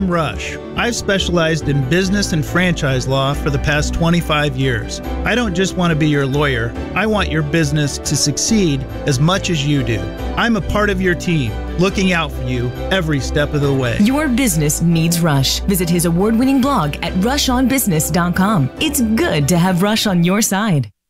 Rush. I've specialized in business and franchise law for the past 25 years. I don't just want to be your lawyer. I want your business to succeed as much as you do. I'm a part of your team, looking out for you every step of the way. Your business needs Rush. Visit his award-winning blog at rushonbusiness.com. It's good to have Rush on your side.